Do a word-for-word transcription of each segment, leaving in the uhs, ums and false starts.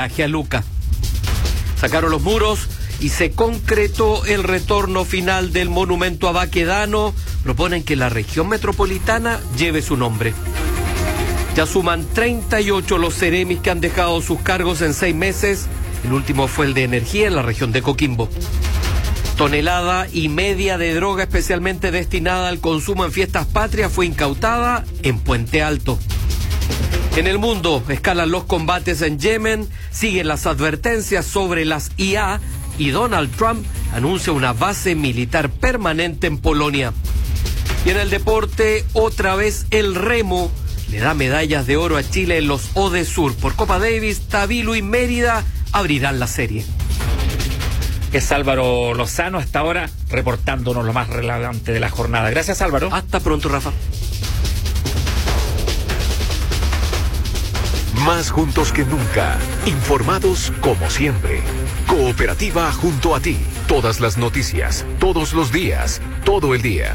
peaje a Luca. Sacaron los muros y se concretó el retorno final del monumento a Baquedano. Proponen que la región metropolitana lleve su nombre. Ya suman treinta y ocho los seremis que han dejado sus cargos en seis meses. El último fue el de energía en la región de Coquimbo. Tonelada y media de droga especialmente destinada al consumo en fiestas patrias fue incautada en Puente Alto. En el mundo escalan los combates en Yemen, siguen las advertencias sobre las I A y Donald Trump anuncia una base militar permanente en Polonia. Y en el deporte, otra vez el remo le da medallas de oro a Chile en los Odesur. Por Copa Davis, Tavilo y Mérida abrirán la serie. Es Álvaro Lozano hasta ahora reportándonos lo más relevante de la jornada. Gracias, Álvaro. Hasta pronto, Rafa. Más juntos que nunca, informados como siempre. Cooperativa junto a ti. Todas las noticias, todos los días, todo el día.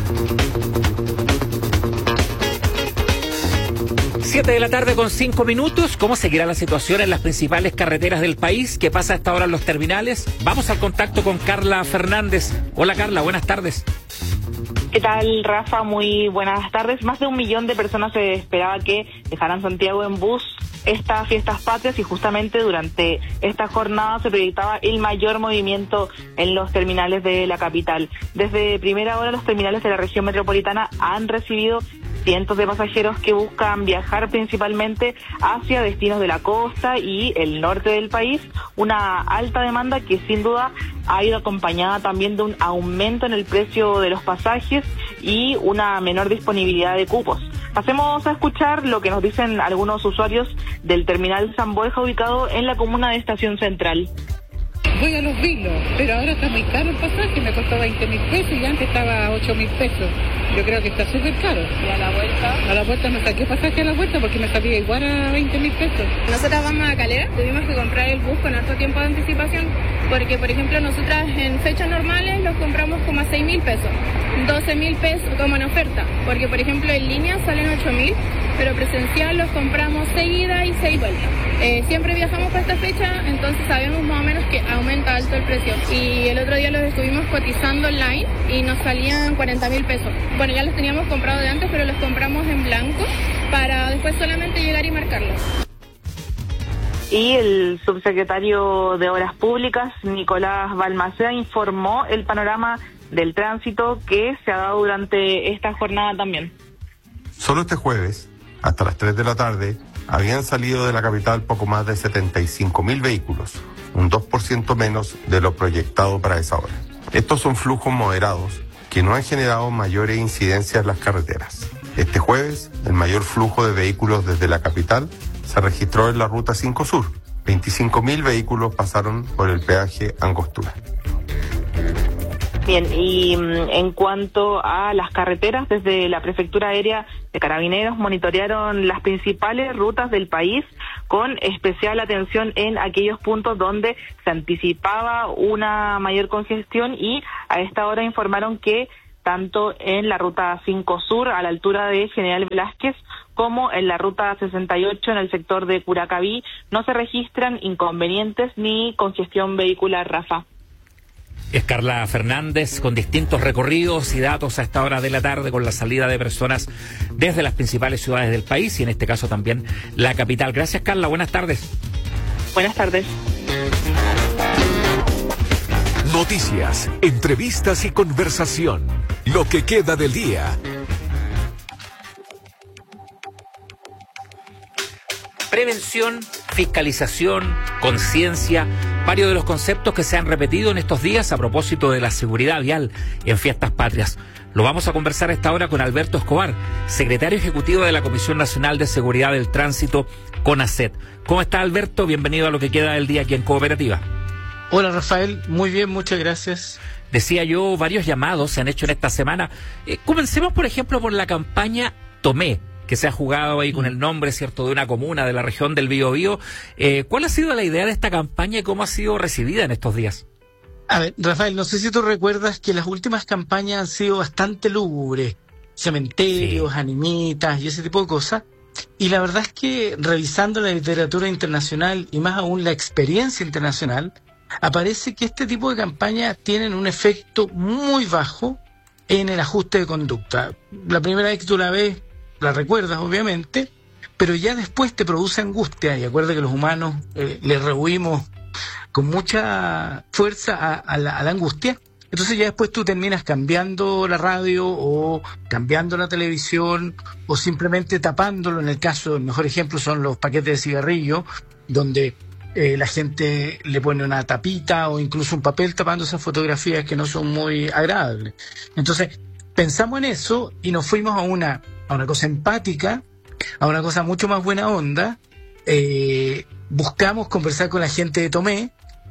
Siete de la tarde con cinco minutos. ¿Cómo seguirá la situación en las principales carreteras del país? ¿Qué pasa hasta ahora en los terminales? Vamos al contacto con Carla Fernández. Hola, Carla, buenas tardes. ¿Qué tal, Rafa? Muy buenas tardes. Más de un millón de personas se esperaba que dejaran Santiago en bus estas fiestas patrias y justamente durante esta jornada se proyectaba el mayor movimiento en los terminales de la capital. Desde primera hora los terminales de la región metropolitana han recibido cientos de pasajeros que buscan viajar principalmente hacia destinos de la costa y el norte del país, una alta demanda que sin duda ha ido acompañada también de un aumento en el precio de los pasajes y una menor disponibilidad de cupos. Pasemos a escuchar lo que nos dicen algunos usuarios del terminal San Borja ubicado en la comuna de Estación Central. Voy a Los Vilos, pero ahora está muy caro el pasaje, me costó veinte mil pesos y antes estaba ocho mil pesos. Yo creo que está súper caro. ¿Y a la vuelta? A la vuelta me saqué pasaje a la vuelta porque me salía igual a veinte mil pesos. Nosotras vamos a Calera, tuvimos que comprar el bus con harto tiempo de anticipación, porque por ejemplo nosotras en fechas normales los compramos como a seis mil pesos, doce mil pesos como en oferta, porque por ejemplo en línea salen ocho mil, pero presencial los compramos seis ida y seis vueltas. Eh, siempre viajamos para esta fecha, entonces sabemos más o menos que aumenta alto el precio. Y el otro día los estuvimos cotizando online y nos salían cuarenta mil pesos. Bueno, ya los teníamos comprados de antes, pero los compramos en blanco para después solamente llegar y marcarlos. Y el subsecretario de Obras Públicas, Nicolás Balmaceda, informó el panorama del tránsito que se ha dado durante esta jornada también. Solo este jueves, hasta las tres de la tarde, habían salido de la capital poco más de setenta y cinco mil vehículos, un dos por ciento menos de lo proyectado para esa hora. Estos son flujos moderados que no han generado mayores incidencias en las carreteras. Este jueves, el mayor flujo de vehículos desde la capital se registró en la Ruta cinco Sur. veinticinco mil vehículos pasaron por el peaje Angostura. Bien, y en cuanto a las carreteras, desde la Prefectura Aérea de Carabineros monitorearon las principales rutas del país con especial atención en aquellos puntos donde se anticipaba una mayor congestión y a esta hora informaron que tanto en la Ruta cinco Sur a la altura de General Velázquez como en la Ruta sesenta y ocho en el sector de Curacaví no se registran inconvenientes ni congestión vehicular, Rafa. Es Carla Fernández con distintos recorridos y datos a esta hora de la tarde con la salida de personas desde las principales ciudades del país y en este caso también la capital. Gracias, Carla. Buenas tardes. Buenas tardes. Noticias, entrevistas y conversación. Lo que queda del día. Prevención, fiscalización, conciencia, varios de los conceptos que se han repetido en estos días a propósito de la seguridad vial en fiestas patrias. Lo vamos a conversar a esta hora con Alberto Escobar, secretario ejecutivo de la Comisión Nacional de Seguridad del Tránsito, CONACET. ¿Cómo está, Alberto? Bienvenido a Lo que queda del día aquí en Cooperativa. Hola, Rafael. Muy bien, muchas gracias. Decía yo, varios llamados se han hecho en esta semana. Eh, comencemos, por ejemplo, por la campaña Tomé, que se ha jugado ahí con el nombre, ¿cierto?, de una comuna de la región del Biobío. Eh, ¿Cuál ha sido la idea de esta campaña y cómo ha sido recibida en estos días? A ver, Rafael, no sé si tú recuerdas que las últimas campañas han sido bastante lúgubres. Cementerios, sí, animitas y ese tipo de cosas. y la verdad es que revisando la literatura internacional y más aún la experiencia internacional, aparece que este tipo de campañas tienen un efecto muy bajo en el ajuste de conducta. La primera vez que tú la ves, la recuerdas obviamente, pero ya después te produce angustia, y acuerda que los humanos eh, le rehuimos con mucha fuerza a, a, la, a la angustia. Entonces ya después tú terminas cambiando la radio o cambiando la televisión o simplemente tapándolo. En el caso, el mejor ejemplo son los paquetes de cigarrillo, donde eh, la gente le pone una tapita o incluso un papel tapando esas fotografías que no son muy agradables. Entonces pensamos en eso y nos fuimos a una, a una cosa empática, a una cosa mucho más buena onda. Eh, buscamos conversar con la gente de Tomé,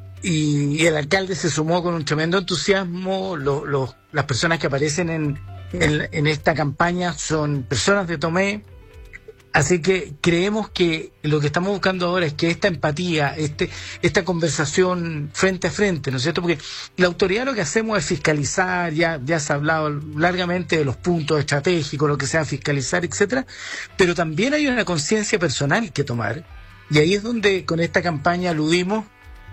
y, y el alcalde se sumó con un tremendo entusiasmo. Lo, lo, las personas que aparecen en, en, en esta campaña son personas de Tomé, así que creemos que lo que estamos buscando ahora es que esta empatía, este, esta conversación frente a frente, ¿no es cierto? Porque la autoridad lo que hacemos es fiscalizar, ya, ya se ha hablado largamente de los puntos estratégicos, lo que sea fiscalizar, etcétera, pero también hay una conciencia personal que tomar, y ahí es donde con esta campaña aludimos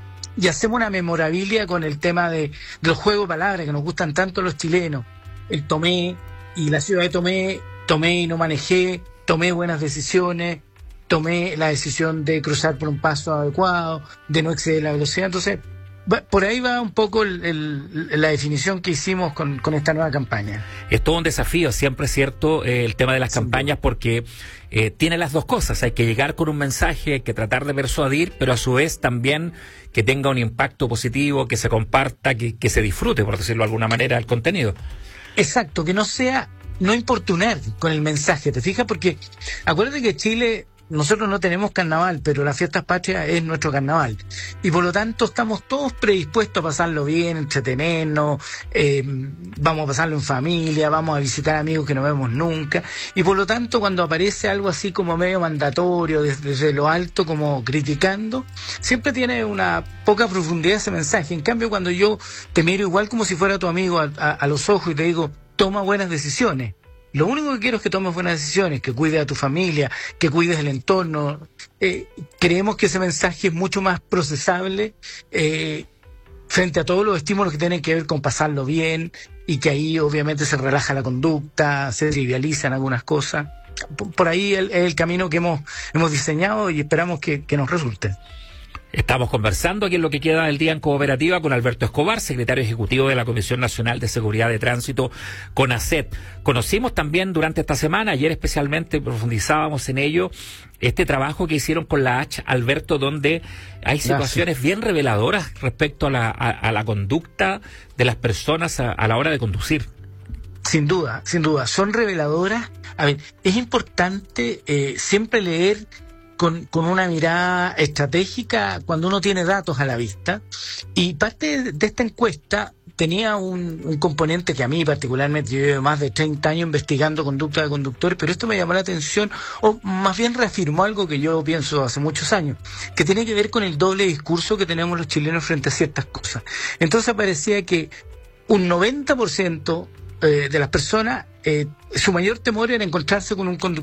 y hacemos una memorabilia con el tema de, de los juegos de palabras que nos gustan tanto a los chilenos. El Tomé y la ciudad de Tomé, tomé y no manejé, tomé buenas decisiones, tomé la decisión de cruzar por un paso adecuado, de no exceder la velocidad. Entonces, va, por ahí va un poco el, el, la definición que hicimos con, con esta nueva campaña. Es todo un desafío, siempre es cierto, eh, el tema de las campañas, porque eh, tiene las dos cosas. Hay que llegar con un mensaje, hay que tratar de persuadir, pero a su vez también que tenga un impacto positivo, que se comparta, que, que se disfrute, por decirlo de alguna manera, el contenido. Exacto, que no sea, no importunar con el mensaje, ¿te fijas? Porque acuérdate que Chile, nosotros no tenemos carnaval, pero las fiestas patrias es nuestro carnaval. Y por lo tanto estamos todos predispuestos a pasarlo bien, entretenernos, eh, vamos a pasarlo en familia, vamos a visitar amigos que no vemos nunca. Y por lo tanto cuando aparece algo así como medio mandatorio, desde, desde lo alto, como criticando, siempre tiene una poca profundidad ese mensaje. En cambio, cuando yo te miro igual como si fuera tu amigo a, a, a los ojos y te digo, toma buenas decisiones. Lo único que quiero es que tomes buenas decisiones, que cuides a tu familia, que cuides el entorno. Eh, creemos que ese mensaje es mucho más procesable eh, frente a todos los estímulos que tienen que ver con pasarlo bien, y que ahí obviamente se relaja la conducta, se trivializan algunas cosas. Por, por ahí es el, el camino que hemos, hemos diseñado y esperamos que, que nos resulte. Estamos conversando aquí en lo que queda del día en Cooperativa con Alberto Escobar, secretario ejecutivo de la Comisión Nacional de Seguridad de Tránsito, CONACET. Conocimos también durante esta semana, ayer especialmente profundizábamos en ello, este trabajo que hicieron con la H, Alberto, donde hay situaciones Gracias. bien reveladoras respecto a la, a, a la conducta de las personas a, a la hora de conducir. Sin duda, sin duda, son reveladoras. A ver, es importante eh, siempre leer Con, con una mirada estratégica cuando uno tiene datos a la vista, y parte de esta encuesta tenía un, un componente que a mí particularmente, yo llevo más de treinta años investigando conducta de conductores, pero esto me llamó la atención, o más bien reafirmó algo que yo pienso hace muchos años, que tiene que ver con el doble discurso que tenemos los chilenos frente a ciertas cosas. Entonces parecía que un noventa por ciento eh, de las personas, eh, su mayor temor era encontrarse con un conductor